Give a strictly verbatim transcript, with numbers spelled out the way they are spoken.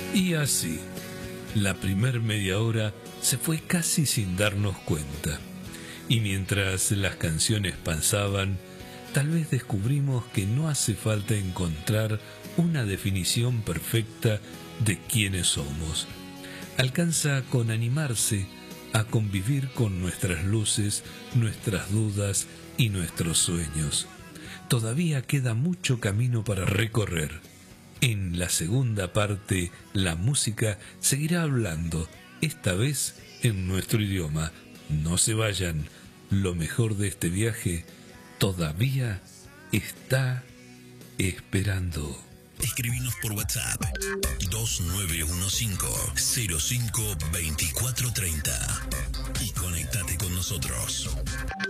Y así, la primer media hora se fue casi sin darnos cuenta. Y mientras las canciones pasaban, tal vez descubrimos que no hace falta encontrar una definición perfecta de quiénes somos. Alcanza con animarse a convivir con nuestras luces, nuestras dudas y nuestros sueños. Todavía queda mucho camino para recorrer. En la segunda parte, la música seguirá hablando, esta vez en nuestro idioma. No se vayan, lo mejor de este viaje todavía está esperando. Escribinos por WhatsApp dos nueve uno cinco, cero cinco, dos cuatro tres cero y conectate con nosotros.